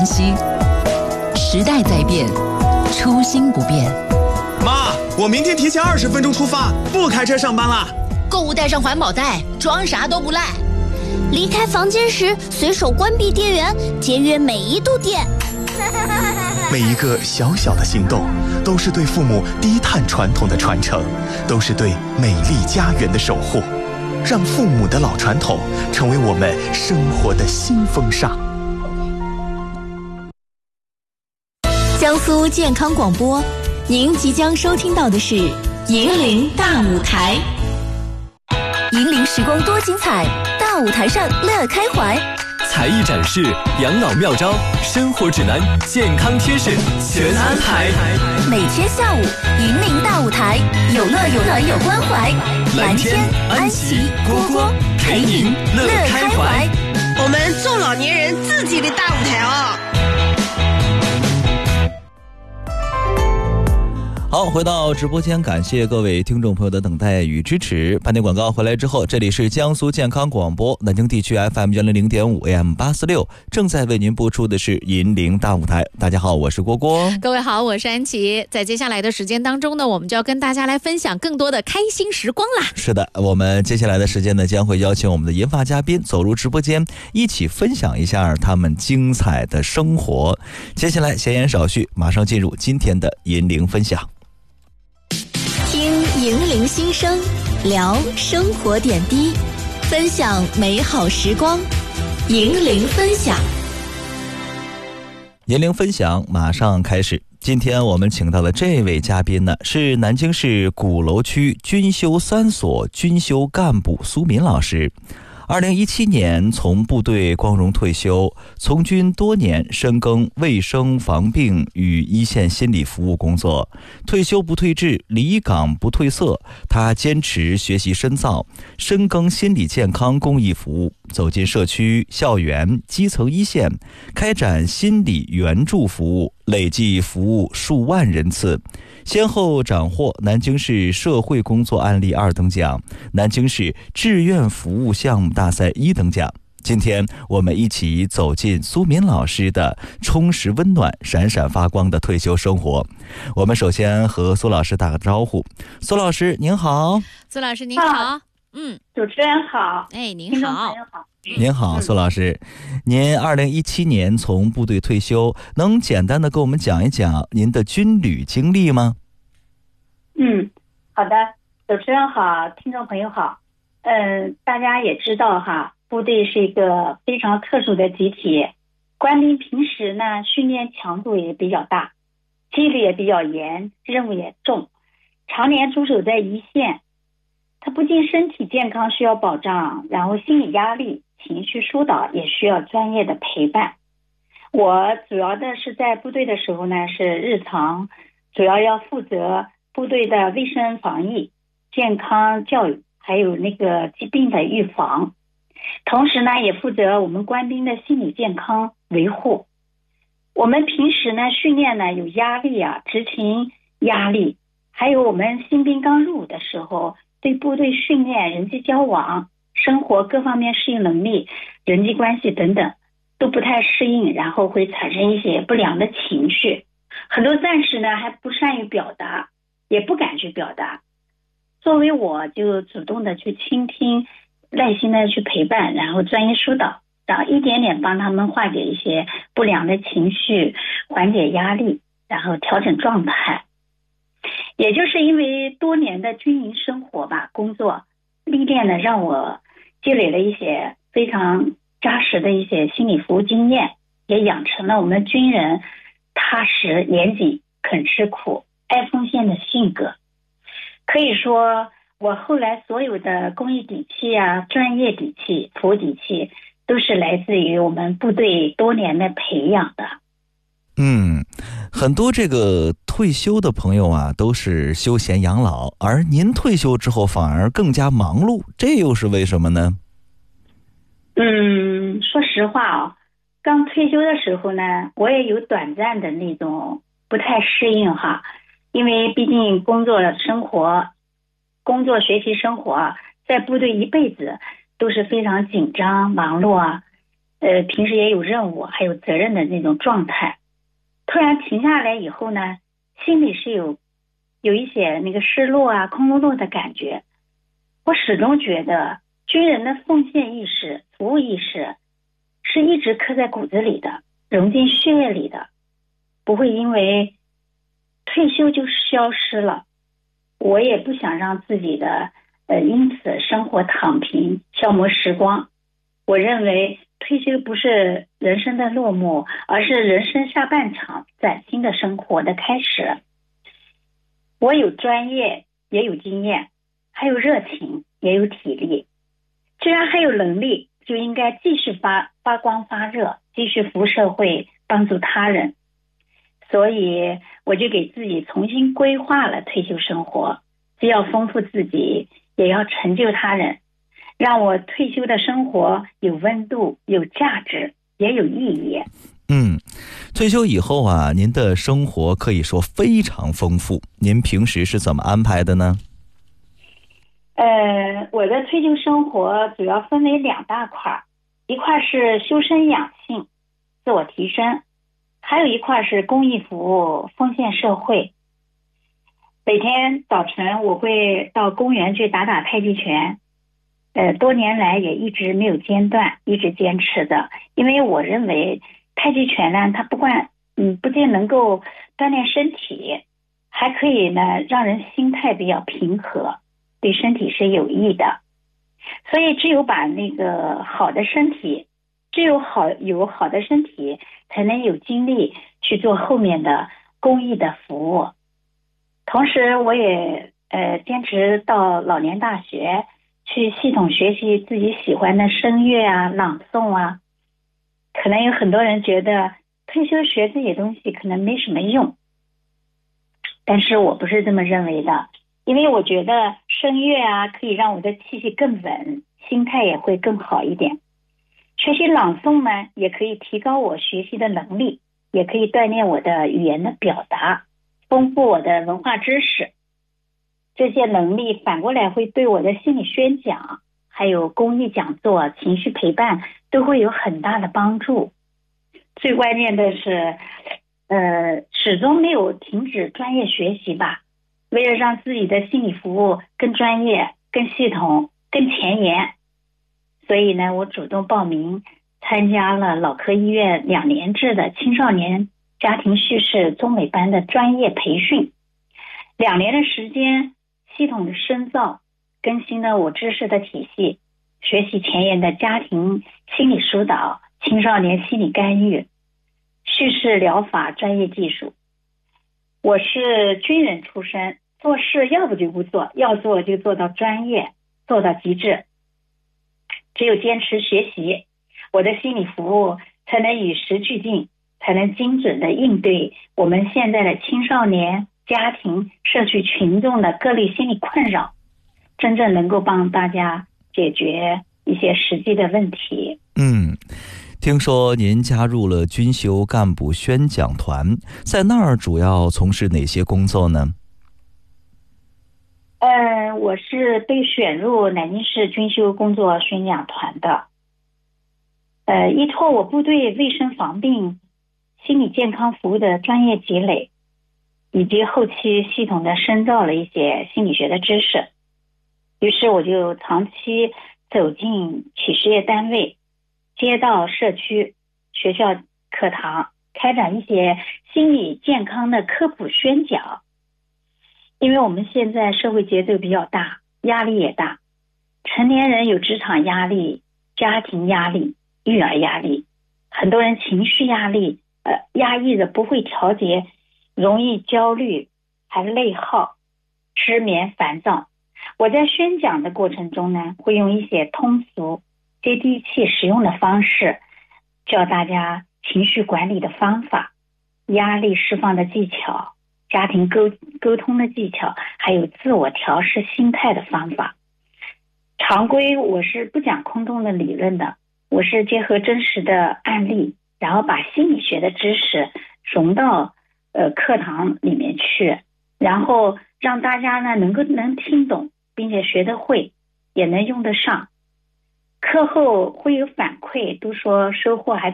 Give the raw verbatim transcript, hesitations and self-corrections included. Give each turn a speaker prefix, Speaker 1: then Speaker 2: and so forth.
Speaker 1: 息，时代在变，初心不变。
Speaker 2: 妈，我明天提前二十分钟出发，不开车上班啦。
Speaker 3: 购物带上环保袋，装啥都不赖。
Speaker 4: 离开房间时随手关闭电源，节约每一度电。
Speaker 5: 每一个小小的行动，都是对父母低碳传统的传承，都是对美丽家园的守护。让父母的老传统成为我们生活的新风尚。
Speaker 6: 江苏健康广播，您即将收听到的是银铃大舞台。银铃时光多精彩，大舞台上乐开怀。
Speaker 7: 才艺展示、养老妙招、生活指南、健康贴士全安排。
Speaker 6: 每天下午，银铃大舞台，有乐有暖有关怀。蓝天、安琪、蝈蝈陪您乐开怀。
Speaker 8: 我们做老年人自己的大舞台哦。
Speaker 9: 好，回到直播间，感谢各位听众朋友的等待与支持。半点广告回来之后，这里是江苏健康广播南京地区 F M 幺零零点五 A M 八四六，正在为您播出的是银铃大舞台。大家好，我是蝈蝈。
Speaker 10: 各位好，我是安琪。在接下来的时间当中呢，我们就要跟大家来分享更多的开心时光啦。
Speaker 9: 是的，我们接下来的时间呢，将会邀请我们的银发嘉宾走入直播间，一起分享一下他们精彩的生活。接下来闲言少叙，马上进入今天的银铃分享。
Speaker 6: 听银铃心声，聊生活点滴，分享美好时光。银铃分享，
Speaker 9: 银铃分享马上开始。今天我们请到的这位嘉宾呢，是南京市鼓楼区军修三所军修干部苏敏老师。二零一七年从部队光荣退休，从军多年，深耕卫生防病与一线心理服务工作。退休不退志，离岗不褪色，他坚持学习深造，深耕心理健康公益服务，走进社区、校园、基层一线，开展心理援助服务，累计服务数万人次，先后斩获南京市社会工作案例二等奖、南京市志愿服务项目大赛一等奖。今天我们一起走进苏敏老师的充实温暖、闪闪发光的退休生活。我们首先和苏老师打个招呼。苏老师您好。
Speaker 10: 苏老师您好。嗯，
Speaker 11: 主持人好。
Speaker 10: 哎，您好。
Speaker 9: 您好，苏老师，您二零一七年从部队退休，能简单的跟我们讲一讲您的军旅经历吗？
Speaker 11: 嗯，好的，主持人好，听众朋友好。嗯、呃，大家也知道哈，部队是一个非常特殊的集体，官兵平时呢训练强度也比较大，纪律也比较严，任务也重，常年驻守在一线。他不仅身体健康需要保障，然后心理压力、情绪疏导也需要专业的陪伴。我主要的是在部队的时候呢，是日常主要要负责部队的卫生防疫、健康教育，还有那个疾病的预防，同时呢也负责我们官兵的心理健康维护。我们平时呢训练呢有压力啊，执勤压力，还有我们新兵刚入伍的时候，对部队训练、人际交往、生活各方面适应能力、人际关系等等都不太适应，然后会产生一些不良的情绪。很多战士呢还不善于表达，也不敢去表达。作为我就主动的去倾听，耐心的去陪伴，然后专业疏导，然后一点点帮他们化解一些不良的情绪，缓解压力，然后调整状态。也就是因为多年的军营生活吧，工作历练呢，让我积累了一些非常扎实的一些心理服务经验，也养成了我们军人踏实、严谨、肯吃苦、爱奉献的性格。可以说，我后来所有的公益底气啊、专业底气、服务底气，都是来自于我们部队多年的培养的。
Speaker 9: 嗯，很多这个退休的朋友啊，都是休闲养老，而您退休之后反而更加忙碌，这又是为什么呢？
Speaker 11: 嗯，说实话啊，刚退休的时候呢，我也有短暂的那种不太适应哈，因为毕竟工作生活、工作学习生活在部队一辈子都是非常紧张忙碌啊。 呃，平时也有任务还有责任的那种状态。突然停下来以后呢，心里是有有一些那个失落啊、空落落的感觉。我始终觉得军人的奉献意识、服务意识是一直刻在骨子里的，融进血液里的，不会因为退休就消失了。我也不想让自己的呃因此生活躺平、消磨时光。我认为退休不是人生的落幕，而是人生下半场崭新的生活的开始。我有专业，也有经验，还有热情，也有体力。既然还有能力，就应该继续发发光发热，继续服务社会，帮助他人。所以我就给自己重新规划了退休生活，既要丰富自己，也要成就他人，让我退休的生活有温度、有价值，也有意义。
Speaker 9: 嗯，退休以后啊，您的生活可以说非常丰富。您平时是怎么安排的呢？
Speaker 11: 呃，我的退休生活主要分为两大块，一块是修身养性、自我提升，还有一块是公益服务、奉献社会。每天早晨我会到公园去打打太极拳，呃，多年来也一直没有间断，一直坚持的。因为我认为太极拳呢，它不管嗯不仅能够锻炼身体，还可以呢让人心态比较平和，对身体是有益的。所以只有把那个好的身体，只有好有好的身体，才能有精力去做后面的公益的服务。同时我也呃坚持到老年大学去系统学习自己喜欢的声乐啊、朗诵啊。可能有很多人觉得退休学这些东西可能没什么用，但是我不是这么认为的。因为我觉得声乐啊可以让我的气息更稳，心态也会更好一点。学习朗诵呢，也可以提高我学习的能力，也可以锻炼我的语言的表达，丰富我的文化知识。这些能力反过来会对我的心理宣讲，还有公益讲座、情绪陪伴都会有很大的帮助。最关键的是呃，始终没有停止专业学习吧。为了让自己的心理服务更专业、更系统、更前沿，所以呢，我主动报名参加了脑科医院两年制的青少年家庭叙事中美班的专业培训。两年的时间，系统的深造，更新了我知识的体系，学习前沿的家庭心理疏导、青少年心理干预、叙事疗法专业技术。我是军人出身，做事要不就不做，要做就做到专业，做到极致。只有坚持学习，我的心理服务才能与时俱进，才能精准地应对我们现在的青少年、家庭、社区群众的各类心理困扰，真正能够帮大家解决一些实际的问题。
Speaker 9: 嗯，听说您加入了军修干部宣讲团，在那儿主要从事哪些工作呢？
Speaker 11: 嗯，我是被选入南京市军修工作宣讲团的。呃，依托我部队卫生防病、心理健康服务的专业积累，以及后期系统的深造了一些心理学的知识，于是我就长期走进企事业单位、街道、社区、学校课堂，开展一些心理健康的科普宣讲。因为我们现在社会节奏比较大，压力也大，成年人有职场压力、家庭压力、育儿压力，很多人情绪压力呃压抑的不会调节，容易焦虑，还内耗、失眠、烦躁。我在宣讲的过程中呢，会用一些通俗、接地气、实用的方式，教大家情绪管理的方法、压力释放的技巧、家庭沟沟通的技巧，还有自我调试心态的方法。常规我是不讲空洞的理论的，我是结合真实的案例，然后把心理学的知识融到呃课堂里面去，然后让大家呢能够能听懂，并且学得会，也能用得上。 课后会有反馈，都说收获还